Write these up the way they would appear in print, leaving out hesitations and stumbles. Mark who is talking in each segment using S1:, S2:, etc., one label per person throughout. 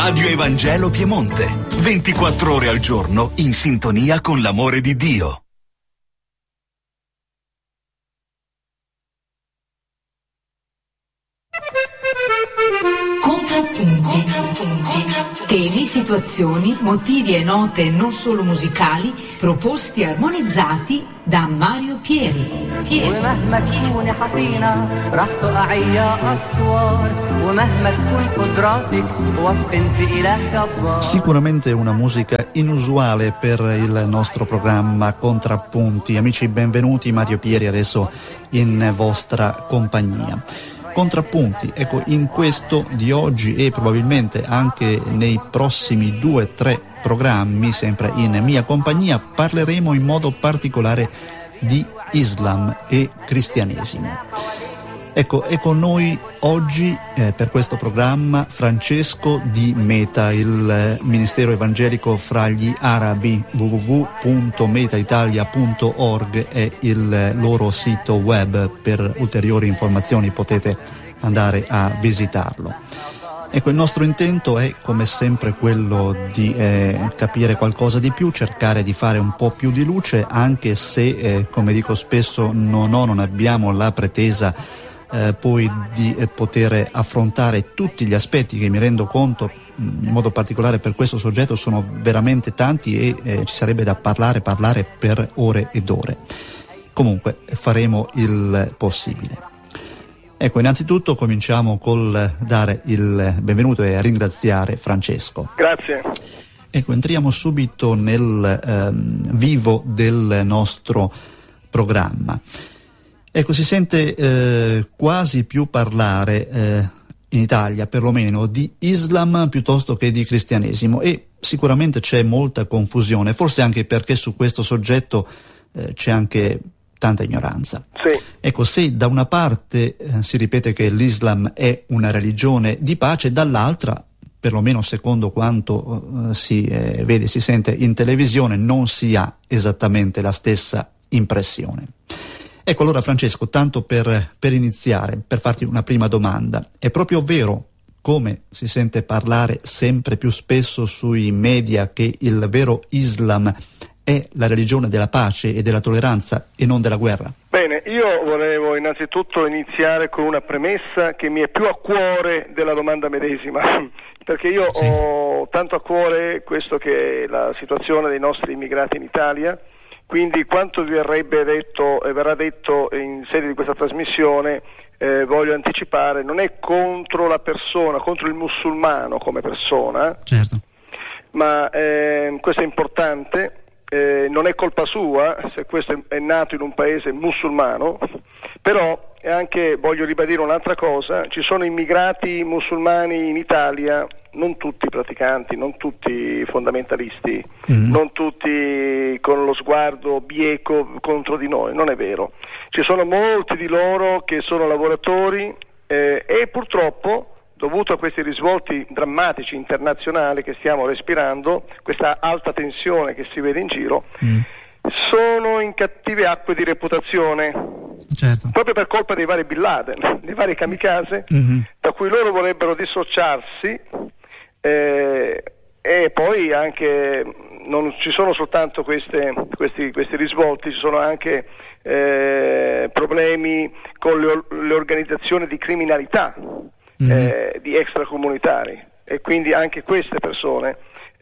S1: Radio Evangelo Piemonte, 24 ore al giorno in sintonia con l'amore di Dio.
S2: Temi, situazioni, motivi e note non solo musicali, proposti e armonizzati da Mario Pieri.
S3: Sicuramente una musica inusuale per il nostro programma Contrappunti. Amici, benvenuti, Mario Pieri adesso in vostra compagnia. Contrappunti, ecco, in questo di oggi e probabilmente anche nei prossimi 2-3 programmi, sempre in mia compagnia, parleremo in modo particolare di Islam e cristianesimo. Ecco, è con noi oggi per questo programma Francesco Di Meta, il Ministero Evangelico fra gli Arabi. www.metaitalia.org è il loro sito web, per ulteriori informazioni potete andare a visitarlo. Ecco, il nostro intento è come sempre quello di capire qualcosa di più, cercare di fare un po' più di luce, anche se, come dico spesso, non abbiamo la pretesa poi di poter affrontare tutti gli aspetti che, mi rendo conto, in modo particolare per questo soggetto, sono veramente tanti e ci sarebbe da parlare per ore ed ore. Comunque faremo il possibile. Ecco, innanzitutto cominciamo col dare il benvenuto e a ringraziare Francesco.
S4: Grazie.
S3: Ecco, entriamo subito nel vivo del nostro programma. Ecco, si sente quasi più parlare in Italia, perlomeno, di Islam piuttosto che di cristianesimo, e sicuramente c'è molta confusione, forse anche perché su questo soggetto c'è anche tanta ignoranza.
S4: Sì.
S3: Ecco, se da una parte si ripete che l'Islam è una religione di pace, dall'altra, perlomeno secondo quanto si vede, si sente in televisione, non si ha esattamente la stessa impressione. Ecco, allora Francesco, tanto per iniziare, per farti una prima domanda, è proprio vero, come si sente parlare sempre più spesso sui media, che il vero Islam è la religione della pace e della tolleranza e non della guerra?
S4: Bene, io volevo innanzitutto iniziare con una premessa che mi è più a cuore della domanda medesima, perché io ho tanto a cuore questo, che è la situazione dei nostri immigrati in Italia. Quindi quanto verrebbe detto e verrà detto in sede di questa trasmissione, voglio anticipare, non è contro la persona, contro il musulmano come persona,
S3: certo,
S4: ma questo è importante, non è colpa sua se questo è nato in un paese musulmano, però anche voglio ribadire un'altra cosa: ci sono immigrati musulmani in Italia, non tutti praticanti, non tutti fondamentalisti, non tutti con lo sguardo bieco contro di noi, non è vero. Ci sono molti di loro che sono lavoratori e purtroppo, dovuto a questi risvolti drammatici internazionali che stiamo respirando, questa alta tensione che si vede in giro, sono in cattive acque di reputazione.
S3: Certo.
S4: Proprio per colpa dei vari Bin Laden, dei vari kamikaze, da cui loro vorrebbero dissociarsi, e poi anche non ci sono soltanto questi risvolti, ci sono anche problemi con le organizzazioni di criminalità, di extracomunitari, e quindi anche queste persone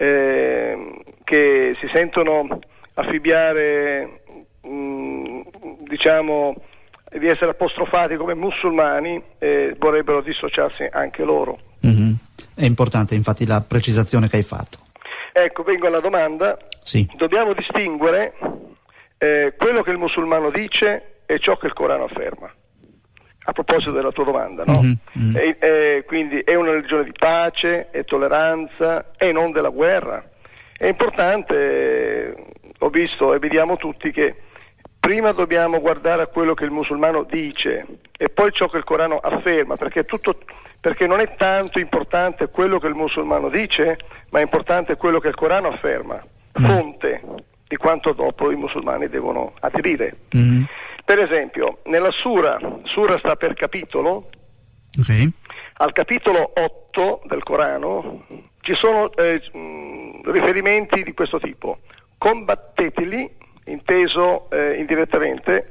S4: che si sentono affibbiare, diciamo, di essere apostrofati come musulmani, vorrebbero dissociarsi anche loro.
S3: È importante infatti la precisazione che hai fatto.
S4: Ecco, vengo alla domanda.
S3: Sì.
S4: Dobbiamo distinguere quello che il musulmano dice e ciò che il Corano afferma. A proposito della tua domanda, no? Quindi è una religione di pace e tolleranza e non della guerra. È importante, ho visto e vediamo tutti che prima dobbiamo guardare a quello che il musulmano dice e poi ciò che il Corano afferma, perché non è tanto importante quello che il musulmano dice, ma è importante quello che il Corano afferma, fonte di quanto dopo i musulmani devono aderire. Per esempio, nella sura sta per capitolo,
S3: Okay.
S4: al capitolo 8 del Corano, ci sono riferimenti di questo tipo: combatteteli, inteso indirettamente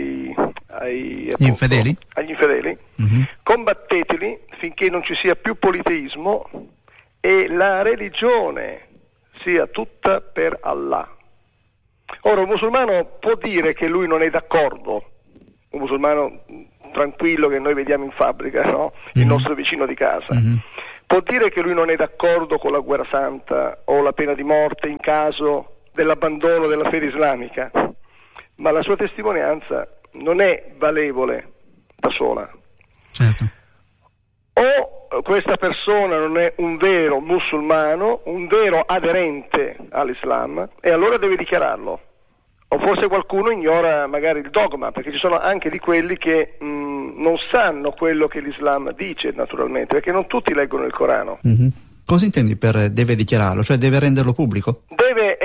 S4: agli
S3: infedeli,
S4: combatteteli finché non ci sia più politeismo e la religione sia tutta per Allah. Ora, un musulmano può dire che lui non è d'accordo, un musulmano tranquillo che noi vediamo in fabbrica, no? Il nostro vicino di casa, può dire che lui non è d'accordo con la guerra santa o la pena di morte in caso dell'abbandono della fede islamica, ma la sua testimonianza non è valevole da sola.
S3: Certo.
S4: O questa persona non è un vero musulmano, un vero aderente all'Islam, e allora deve dichiararlo. O forse qualcuno ignora magari il dogma, perché ci sono anche di quelli che non sanno quello che l'Islam dice, naturalmente, perché non tutti leggono il Corano.
S3: Cosa intendi per deve dichiararlo? Cioè deve renderlo pubblico?
S4: Deve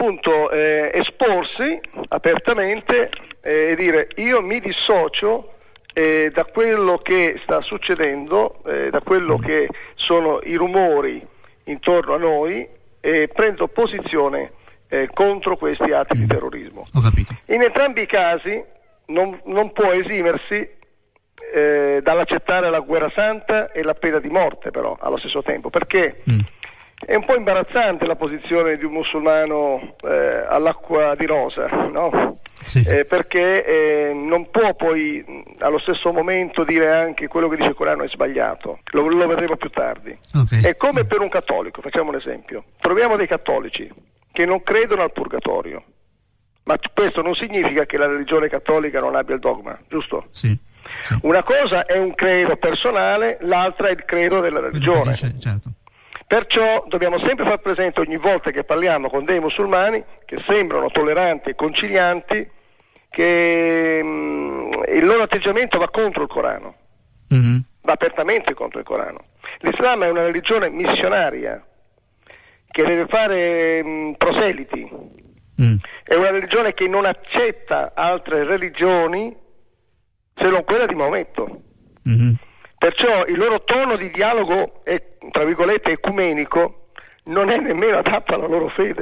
S4: esporsi apertamente e dire: io mi dissocio da quello che sta succedendo, da quello che sono i rumori intorno a noi, e prendo posizione contro questi atti di terrorismo.
S3: Ho capito. In
S4: entrambi i casi non può esimersi dall'accettare la guerra santa e la pena di morte, però allo stesso tempo, perché è un po' imbarazzante la posizione di un musulmano all'acqua di rosa, no?
S3: Sì.
S4: Perché non può poi allo stesso momento dire anche quello che dice il Corano è sbagliato, lo vedremo più tardi.
S3: Okay.
S4: È come per un cattolico, facciamo un esempio: troviamo dei cattolici che non credono al purgatorio, ma questo non significa che la religione cattolica non abbia il dogma, giusto?
S3: Sì.
S4: Una cosa è un credo personale, l'altra è il credo della religione.
S3: Certo.
S4: Perciò dobbiamo sempre far presente, ogni volta che parliamo con dei musulmani che sembrano tolleranti e concilianti, che il loro atteggiamento va contro il Corano, va apertamente contro il Corano. L'Islam è una religione missionaria che deve fare proseliti, è una religione che non accetta altre religioni se non quella di Maometto. Perciò il loro tono di dialogo è, tra virgolette, ecumenico, non è nemmeno adatto alla loro fede.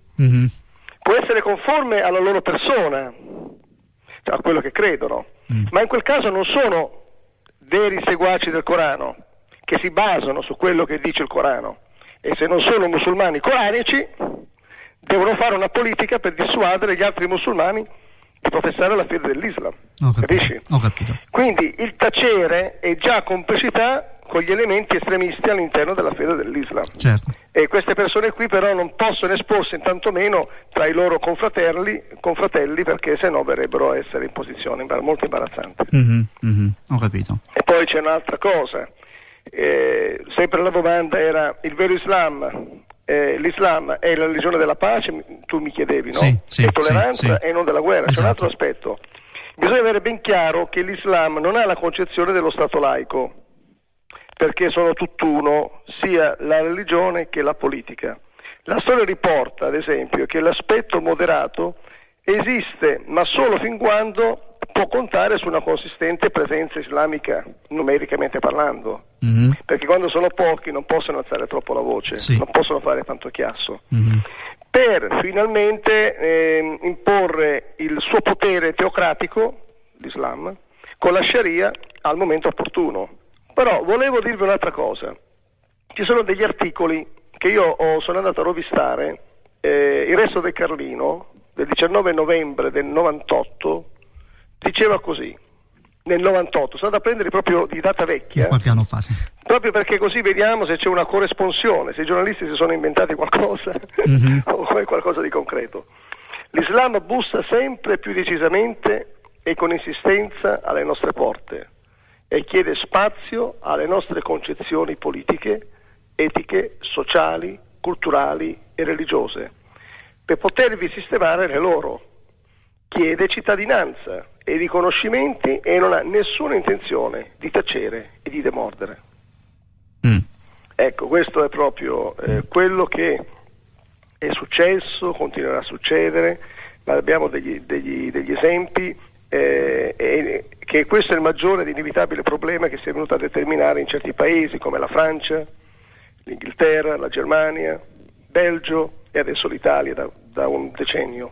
S4: Può essere conforme alla loro persona, cioè a quello che credono, ma in quel caso non sono veri seguaci del Corano, che si basano su quello che dice il Corano, e se non sono musulmani coranici devono fare una politica per dissuadere gli altri musulmani di professare la fede dell'Islam. Capisci?
S3: Ho capito.
S4: Quindi il tacere è già complicità con gli elementi estremisti all'interno della fede dell'Islam.
S3: Certo.
S4: E queste persone qui però non possono esporsi tantomeno tra i loro confratelli, perché sennò verrebbero a essere in posizione molto imbarazzante.
S3: Ho capito.
S4: E poi c'è un'altra cosa, sempre la domanda era: il vero Islam, l'Islam è la religione della pace, tu mi chiedevi, no?
S3: Sì,
S4: è tolleranza
S3: sì.
S4: E non della guerra.
S3: Esatto.
S4: C'è un altro aspetto: bisogna avere ben chiaro che l'Islam non ha la concezione dello Stato laico, perché sono tutt'uno sia la religione che la politica. La storia riporta, ad esempio, che l'aspetto moderato esiste, ma solo fin quando può contare su una consistente presenza islamica, numericamente parlando. Perché quando sono pochi non possono alzare troppo la voce, non possono fare tanto chiasso. Per finalmente imporre il suo potere teocratico, l'Islam, con la Sharia al momento opportuno. Però volevo dirvi un'altra cosa: ci sono degli articoli che io sono andato a rovistare, il Resto del Carlino del 19 novembre del 98 diceva così, nel 98, sono andato a prendere proprio di data vecchia,
S3: qualche anno fa, sì.
S4: Proprio perché così vediamo se c'è una corresponsione, se i giornalisti si sono inventati qualcosa o è qualcosa di concreto. L'Islam bussa sempre più decisamente e con insistenza alle nostre porte e chiede spazio alle nostre concezioni politiche, etiche, sociali, culturali e religiose per potervi sistemare le loro. Chiede cittadinanza e riconoscimenti e non ha nessuna intenzione di tacere e di demordere. Ecco, questo è proprio quello che è successo, continuerà a succedere, ma abbiamo degli esempi, e che questo è il maggiore ed inevitabile problema che si è venuto a determinare in certi paesi come la Francia, l'Inghilterra, la Germania, Belgio e adesso l'Italia da un decennio.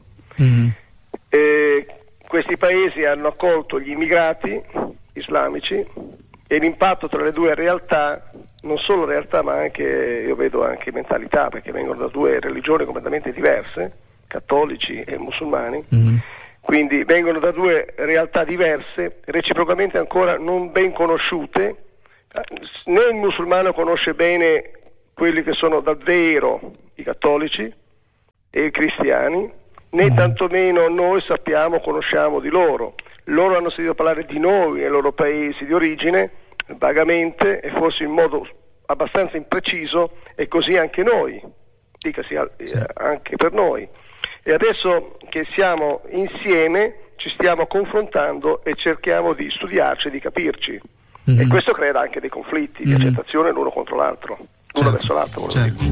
S4: Questi paesi hanno accolto gli immigrati islamici e l'impatto tra le due realtà, non solo realtà ma anche, io vedo anche mentalità, perché vengono da due religioni completamente diverse, cattolici e musulmani, quindi vengono da due realtà diverse, reciprocamente ancora non ben conosciute. Né il musulmano conosce bene quelli che sono davvero i cattolici e i cristiani, né tantomeno noi conosciamo di loro. Loro hanno sentito parlare di noi nei loro paesi di origine, vagamente e forse in modo abbastanza impreciso, e così anche noi, dicasi anche per noi. E adesso che siamo insieme ci stiamo confrontando e cerchiamo di studiarci, di capirci. E questo crea anche dei conflitti di accettazione l'uno contro l'altro, l'uno verso l'altro.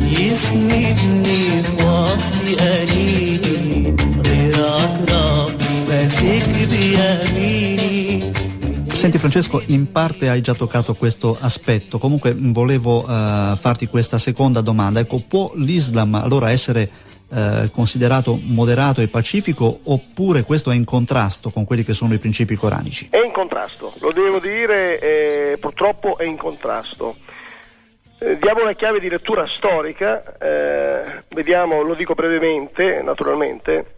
S3: Senti Francesco, in parte hai già toccato questo aspetto, comunque volevo farti questa seconda domanda. Ecco, può l'Islam allora essere considerato moderato e pacifico, oppure questo è in contrasto con quelli che sono i principi coranici?
S4: È in contrasto, lo devo dire, purtroppo è in contrasto. Diamo una chiave di lettura storica, vediamo, lo dico brevemente, naturalmente,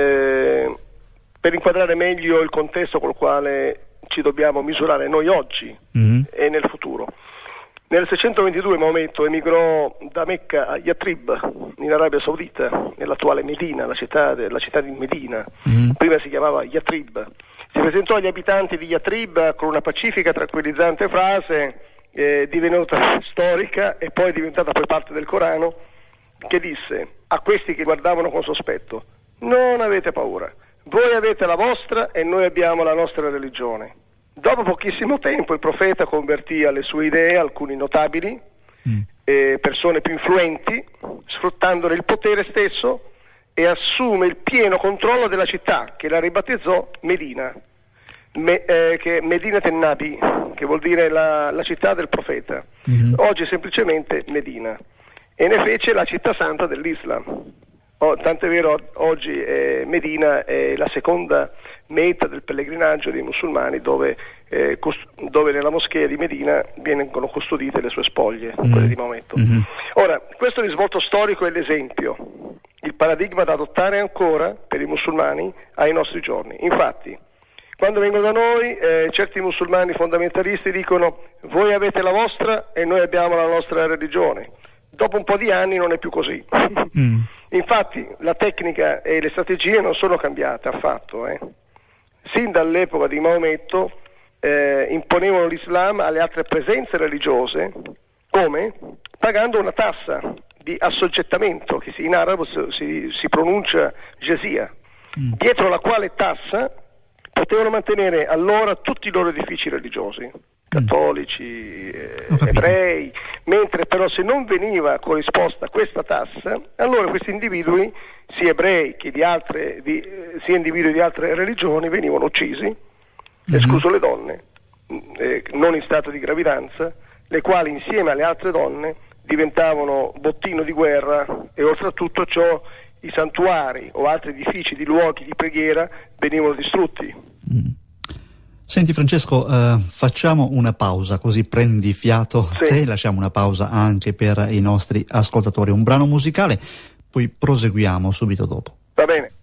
S4: per inquadrare meglio il contesto col quale ci dobbiamo misurare noi oggi e nel futuro. Nel 622 Maometto emigrò da Mecca a Yatrib, in Arabia Saudita, nell'attuale Medina, la città di Medina. Prima si chiamava Yatrib. Si presentò agli abitanti di Yatrib con una pacifica, tranquillizzante frase, divenuta storica e poi diventata poi parte del Corano, che disse a questi che guardavano con sospetto: non avete paura, voi avete la vostra e noi abbiamo la nostra religione. Dopo pochissimo tempo il profeta convertì alle sue idee alcuni notabili, persone più influenti, sfruttandone il potere stesso, e assume il pieno controllo della città, che la ribattezzò Medina, che Medina Tennabi, che vuol dire la città del profeta. Oggi semplicemente Medina, e ne fece la città santa dell'Islam. Tant'è vero, oggi Medina è la seconda meta del pellegrinaggio dei musulmani, dove nella moschea di Medina vengono custodite le sue spoglie, quelle di Maometto. Ora, questo risvolto storico è l'esempio, il paradigma da adottare ancora per i musulmani ai nostri giorni. Infatti, quando vengono da noi, certi musulmani fondamentalisti dicono: voi avete la vostra e noi abbiamo la nostra religione. Dopo un po' di anni non è più così. Infatti la tecnica e le strategie non sono cambiate affatto. Sin dall'epoca di Maometto imponevano l'Islam alle altre presenze religiose, come? Pagando una tassa di assoggettamento, che in arabo si pronuncia jizya, dietro la quale tassa potevano mantenere allora tutti i loro edifici religiosi, cattolici, ebrei, mentre però se non veniva corrisposta questa tassa, allora questi individui, sia ebrei che sia individui di altre religioni, venivano uccisi, escluso le donne, non in stato di gravidanza, le quali insieme alle altre donne diventavano bottino di guerra, e oltretutto ciò i santuari o altri edifici di luoghi di preghiera venivano distrutti.
S3: Senti Francesco, facciamo una pausa, così prendi fiato te, lasciamo una pausa anche per i nostri ascoltatori, un brano musicale, poi proseguiamo subito dopo.
S4: Va bene.